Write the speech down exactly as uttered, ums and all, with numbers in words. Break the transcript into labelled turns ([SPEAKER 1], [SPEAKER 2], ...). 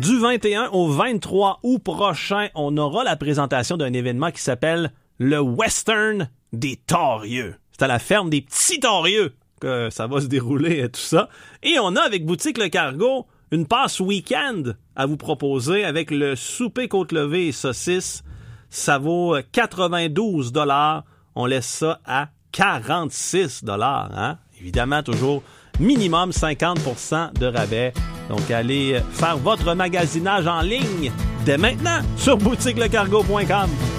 [SPEAKER 1] Du vingt et un au vingt-trois août prochain, on aura la présentation d'un événement qui s'appelle le Western des Torieux. C'est à la ferme des Petits Torieux que ça va se dérouler et tout ça. Et on a avec Boutique Le Cargo une passe week-end à vous proposer avec le souper côte levée et saucisses. Ça vaut quatre-vingt-douze dollars. On laisse ça à quarante-six dollars. Hein? Évidemment, toujours minimum cinquante pour cent de rabais. Donc, allez faire votre magasinage en ligne dès maintenant sur boutique le cargo point com.